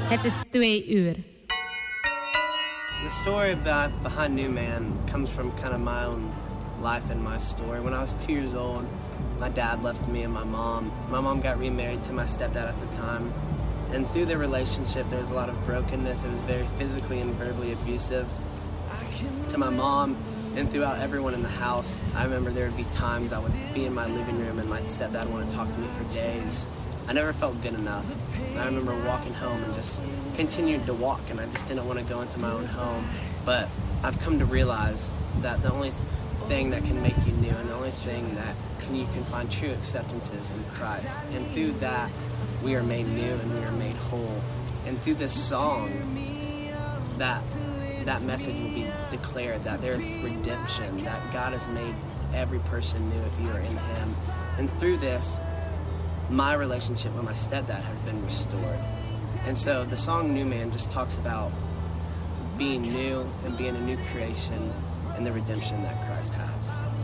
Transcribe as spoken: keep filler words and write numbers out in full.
Het is twee uur. The story about, behind New Man comes from kind of my own life and my story. When I was two years old, my dad left me and my mom. My mom got remarried to my stepdad at the time. And through their relationship, there was a lot of brokenness. It was very physically and verbally abusive to my mom and throughout everyone in the house. I remember there would be times I would be in my living room and my stepdad wanted to talk to me for days. I never felt good enough. I remember walking home and just continued to walk, and I just didn't want to go into my own home. But I've come to realize that the only thing that can make you new and the only thing that can, you can find true acceptance is in Christ. And through that, we are made new and we are made whole. And through this song, that that message will be declared, that there is redemption, that God has made every person new if you are in Him. And through this, my relationship with my stepdad has been restored. And so the song New Man just talks about being new and being a new creation and the redemption that Christ has.